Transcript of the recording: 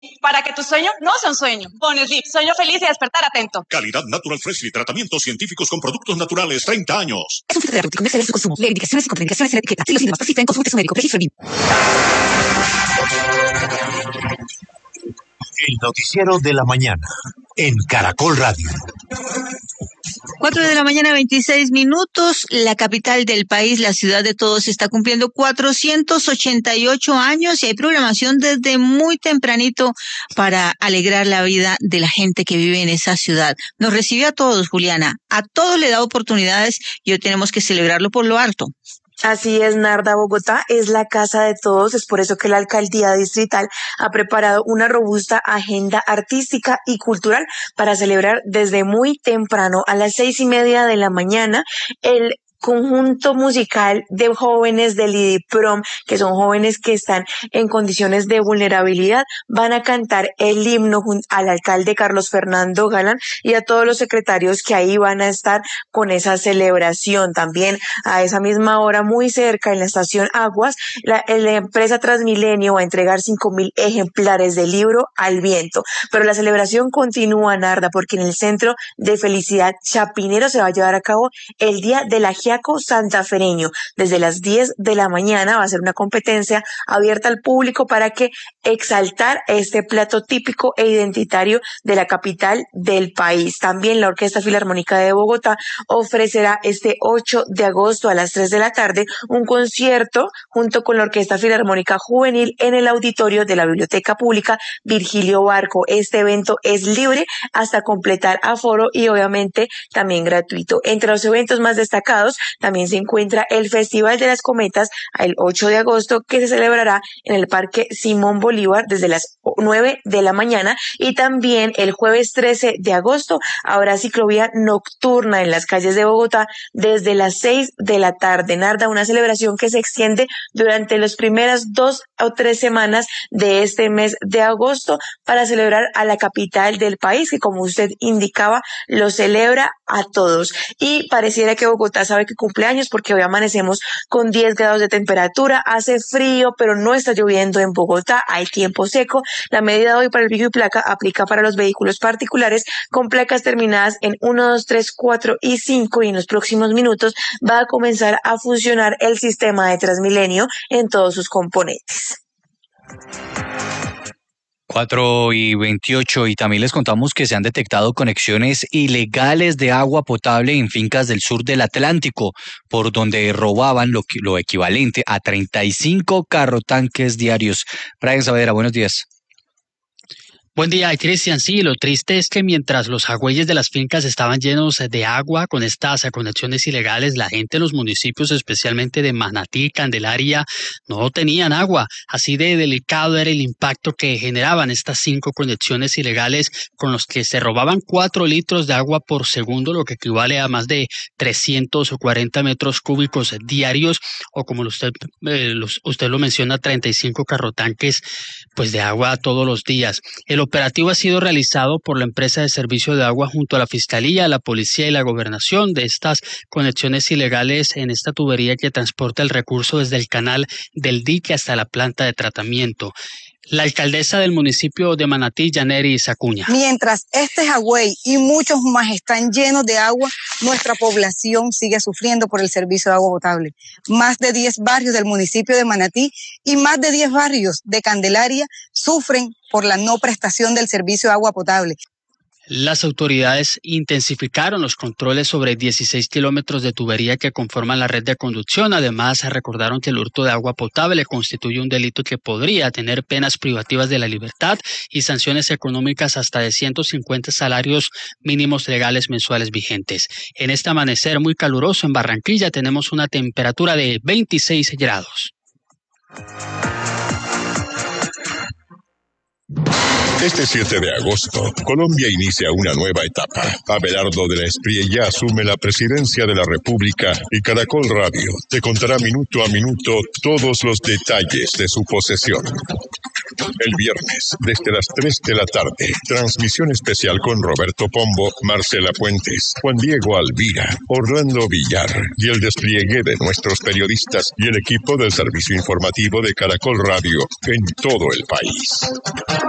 Para que tu sueño no sea un sueño. Con Sleep, sueño feliz y despertar atento. Calidad Natural Freshly, tratamientos científicos con productos naturales, 30 años. Es un filtro de terapéutico, debe su consumo. Leer indicaciones y contraindicaciones en la etiqueta. Si los síntomas persisten, consulte a su médico. Registro BIM. El noticiero de la mañana en Caracol Radio. 4 de la mañana, 26 minutos. La capital del país, la ciudad de todos, está cumpliendo 488 años y hay programación desde muy tempranito para alegrar la vida de la gente que vive en esa ciudad. Nos recibió a todos, Juliana. A todos le da oportunidades y hoy tenemos que celebrarlo por lo alto. Así es, Narda. Bogotá es la casa de todos, es por eso que la alcaldía distrital ha preparado una robusta agenda artística y cultural para celebrar desde muy temprano, a las 6:30 de la mañana, el conjunto musical de jóvenes del IDIPROM, que son jóvenes que están en condiciones de vulnerabilidad, van a cantar el himno al alcalde Carlos Fernando Galán y a todos los secretarios que ahí van a estar con esa celebración. También a esa misma hora, muy cerca, en la estación Aguas, la empresa Transmilenio va a entregar 5.000 ejemplares del libro Al Viento. Pero la celebración continúa, Narda, porque en el Centro de Felicidad Chapinero se va a llevar a cabo el Día del Ajiaco Santafereño. Desde las 10 de la mañana va a ser una competencia abierta al público para que exaltar este plato típico e identitario de la capital del país. También la Orquesta Filarmónica de Bogotá ofrecerá este 8 de agosto a las 3 de la tarde un concierto junto con la Orquesta Filarmónica Juvenil en el auditorio de la Biblioteca Pública Virgilio Barco. Este evento es libre hasta completar aforo y obviamente también gratuito. Entre los eventos más destacados también se encuentra el Festival de las Cometas el 8 de agosto, que se celebrará en el Parque Simón Bolívar desde las 9 de la mañana, y también el jueves 13 de agosto habrá ciclovía nocturna en las calles de Bogotá desde las 6 de la tarde. Narda, una celebración que se extiende durante las primeras 2 o 3 semanas de este mes de agosto para celebrar a la capital del país, que como usted indicaba, lo celebra a todos. Y pareciera que Bogotá sabe que cumpleaños porque hoy amanecemos con 10 grados de temperatura, hace frío, pero no está lloviendo en Bogotá, hay tiempo seco. La medida de hoy para el pico y placa aplica para los vehículos particulares con placas terminadas en 1, 2, 3, 4 y 5, y en los próximos minutos va a comenzar a funcionar el sistema de Transmilenio en todos sus componentes. 4:28, y también les contamos que se han detectado conexiones ilegales de agua potable en fincas del sur del Atlántico, por donde robaban lo equivalente a 35 carrotanques diarios. Brian Saavedra, buenos días. Buen día, Cristian. Sí, lo triste es que mientras los agüeyes de las fincas estaban llenos de agua con estas conexiones ilegales, la gente en los municipios, especialmente de Manatí, Candelaria, no tenían agua. Así de delicado era el impacto que generaban estas 5 conexiones ilegales, con los que se robaban 4 litros de agua por segundo, lo que equivale a más de 340 metros cúbicos diarios, o como usted lo menciona, 35 carrotanques pues de agua todos los días. El operativo ha sido realizado por la empresa de servicio de agua junto a la Fiscalía, la Policía y la Gobernación de estas conexiones ilegales en esta tubería que transporta el recurso desde el canal del dique hasta la planta de tratamiento. La alcaldesa del municipio de Manatí, Yaneris Acuña. Mientras este Jagüey y muchos más están llenos de agua, nuestra población sigue sufriendo por el servicio de agua potable. Más de 10 barrios del municipio de Manatí y más de 10 barrios de Candelaria sufren por la no prestación del servicio de agua potable. Las autoridades intensificaron los controles sobre 16 kilómetros de tubería que conforman la red de conducción. Además, recordaron que el hurto de agua potable constituye un delito que podría tener penas privativas de la libertad y sanciones económicas hasta de 150 salarios mínimos legales mensuales vigentes. En este amanecer muy caluroso en Barranquilla tenemos una temperatura de 26 grados. Este 7 de agosto, Colombia inicia una nueva etapa. Abelardo de la Espriella asume la presidencia de la República y Caracol Radio te contará minuto a minuto todos los detalles de su posesión. El viernes, desde las 3 de la tarde, transmisión especial con Roberto Pombo, Marcela Puentes, Juan Diego Alvira, Orlando Villar y el despliegue de nuestros periodistas y el equipo del servicio informativo de Caracol Radio en todo el país.